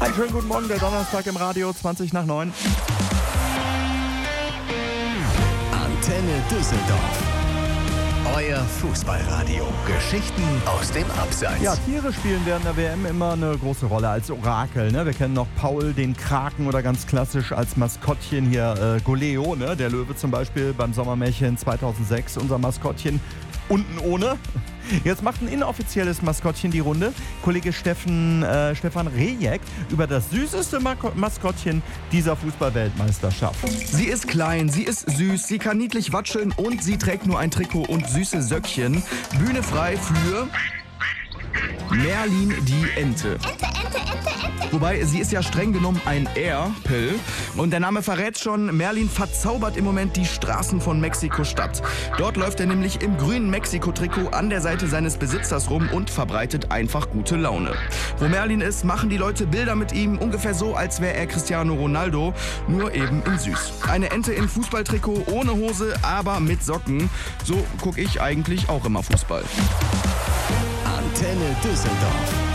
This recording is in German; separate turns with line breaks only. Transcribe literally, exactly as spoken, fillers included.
Einen schönen guten Morgen, der Donnerstag im Radio, zwanzig nach neun.
Antenne Düsseldorf. Euer Fußballradio. Geschichten aus dem Abseits.
Ja, Tiere spielen während der W M immer eine große Rolle als Orakel. Ne? Wir kennen noch Paul, den Kraken, oder ganz klassisch als Maskottchen hier äh, Goleo, ne? Der Löwe zum Beispiel beim Sommermärchen zweitausendsechs, unser Maskottchen. Unten ohne. Jetzt macht ein inoffizielles Maskottchen die Runde. Kollege Steffen, äh, Stefan Rejek über das süßeste Maskottchen dieser Fußball-Weltmeisterschaft.
Sie ist klein, sie ist süß, sie kann niedlich watscheln und sie trägt nur ein Trikot und süße Söckchen. Bühne frei für Merlin die Ente.
Ente, Ente, Ente, Ente.
Wobei, sie ist ja streng genommen ein Erpel. Und der Name verrät schon, Merlin verzaubert im Moment die Straßen von Mexiko-Stadt. Dort läuft er nämlich im grünen Mexiko-Trikot an der Seite seines Besitzers rum und verbreitet einfach gute Laune. Wo Merlin ist, machen die Leute Bilder mit ihm, ungefähr so, als wäre er Cristiano Ronaldo, nur eben in süß. Eine Ente im Fußballtrikot, ohne Hose, aber mit Socken. So gucke ich eigentlich auch immer Fußball.
Antenne Düsseldorf.